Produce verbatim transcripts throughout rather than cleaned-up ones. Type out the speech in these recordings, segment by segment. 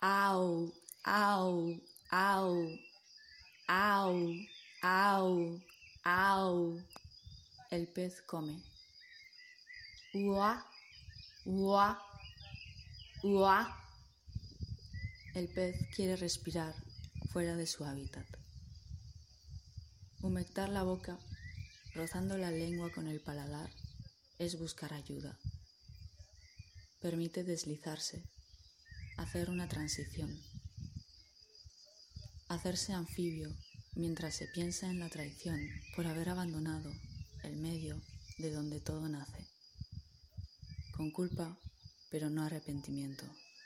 Au, au, au, au, au, au. El pez come. Ua, ua, ua. El pez quiere respirar fuera de su hábitat. Humectar la boca, rozando la lengua con el paladar, es buscar ayuda. Permite deslizarse, hacer una transición. Hacerse anfibio mientras se piensa en la traición por haber abandonado el medio de donde todo nace. Con culpa, pero no arrepentimiento.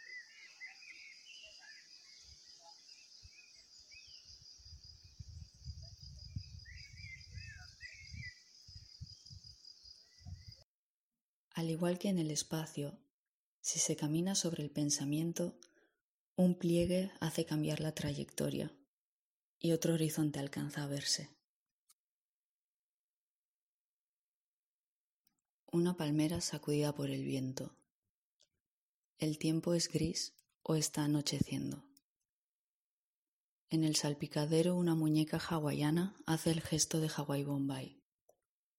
Al igual que en el espacio, si se camina sobre el pensamiento, un pliegue hace cambiar la trayectoria y otro horizonte alcanza a verse. Una palmera sacudida por el viento. El tiempo es gris o está anocheciendo. En el salpicadero una muñeca hawaiana hace el gesto de Hawái Bombay.